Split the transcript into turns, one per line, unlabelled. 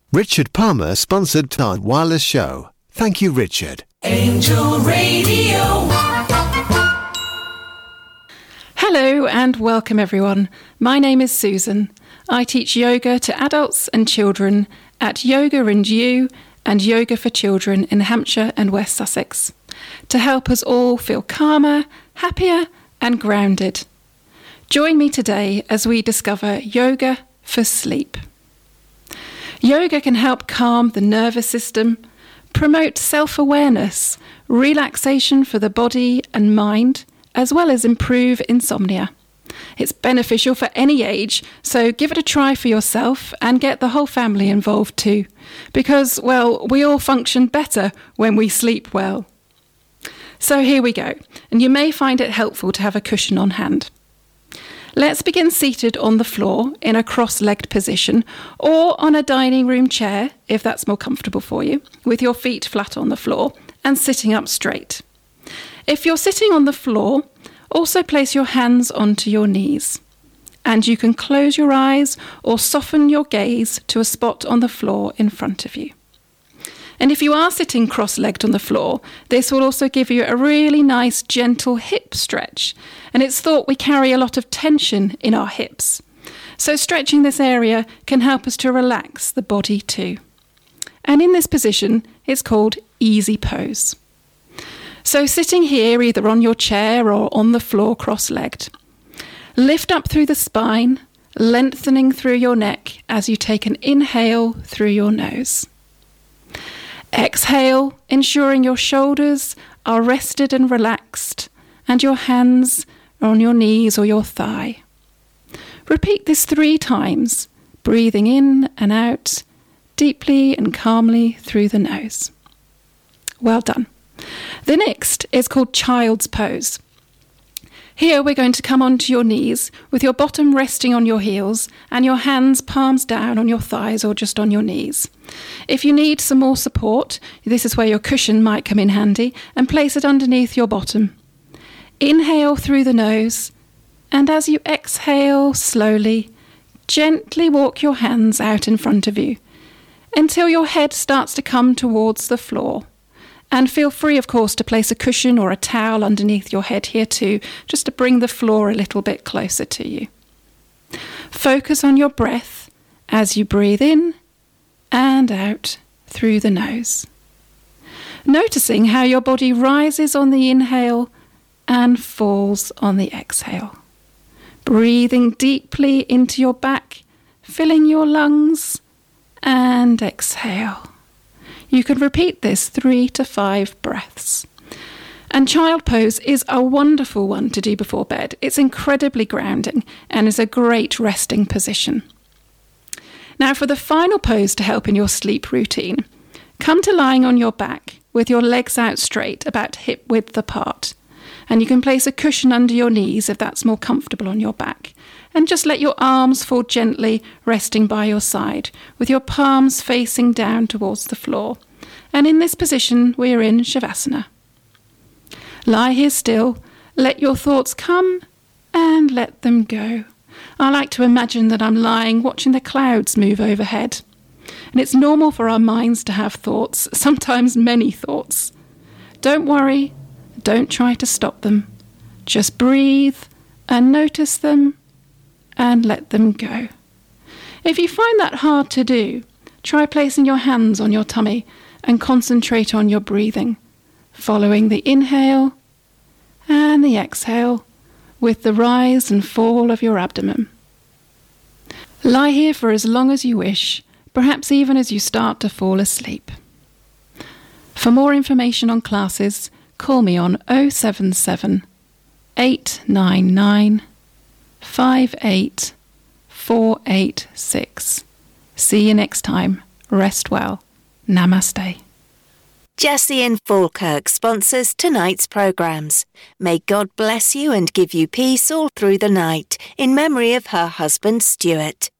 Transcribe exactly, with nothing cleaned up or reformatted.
Richard Palmer sponsored our wireless show. Thank you, Richard.
Angel Radio.
Hello and welcome everyone. My name is Susan. I teach yoga to adults and children at Yoga and You and Yoga for Children in Hampshire and West Sussex to help us all feel calmer, happier and grounded. Join me today as we discover yoga for sleep. Yoga can help calm the nervous system, promote self-awareness, relaxation for the body and mind, as well as improve insomnia. It's beneficial for any age, so give it a try for yourself and get the whole family involved too, because, well, we all function better when we sleep well. So here we go, and you may find it helpful to have a cushion on hand. Let's begin seated on the floor in a cross-legged position or on a dining room chair, if that's more comfortable for you, with your feet flat on the floor and sitting up straight. If you're sitting on the floor, also place your hands onto your knees. And you can close your eyes or soften your gaze to a spot on the floor in front of you. And if you are sitting cross-legged on the floor, this will also give you a really nice gentle hip stretch. And it's thought we carry a lot of tension in our hips. So stretching this area can help us to relax the body too. And in this position, it's called easy pose. So sitting here either on your chair or on the floor cross-legged, lift up through the spine, lengthening through your neck as you take an inhale through your nose. Exhale, ensuring your shoulders are rested and relaxed and your hands are on your knees or your thigh. Repeat this three times, breathing in and out, deeply and calmly through the nose. Well done. The next is called child's pose. Here we're going to come onto your knees with your bottom resting on your heels and your hands palms down on your thighs or just on your knees. If you need some more support, this is where your cushion might come in handy, and place it underneath your bottom. Inhale through the nose, and as you exhale slowly, gently walk your hands out in front of you until your head starts to come towards the floor. And feel free, of course, to place a cushion or a towel underneath your head here too, just to bring the floor a little bit closer to you. Focus on your breath as you breathe in and out through the nose. Noticing how your body rises on the inhale and falls on the exhale. Breathing deeply into your back, filling your lungs, and exhale. You can repeat this three to five breaths. And child pose is a wonderful one to do before bed. It's incredibly grounding and is a great resting position. Now for the final pose to help in your sleep routine, come to lying on your back with your legs out straight, about hip width apart. And you can place a cushion under your knees if that's more comfortable on your back. And just let your arms fall gently, resting by your side, with your palms facing down towards the floor. And in this position, we're in Shavasana. Lie here still, let your thoughts come and let them go. I like to imagine that I'm lying watching the clouds move overhead. And it's normal for our minds to have thoughts, sometimes many thoughts. Don't worry, don't try to stop them. Just breathe and notice them and let them go. If you find that hard to do, try placing your hands on your tummy and concentrate on your breathing, following the inhale and the exhale with the rise and fall of your abdomen. Lie here for as long as you wish, perhaps even as you start to fall asleep. For more information on classes, call me on oh seven seven, eight nine nine, five eight four eight six. See you next time. Rest well. Namaste.
Jessie and Falkirk sponsors tonight's programmes. May God bless you and give you peace all through the night, in memory of her husband Stuart.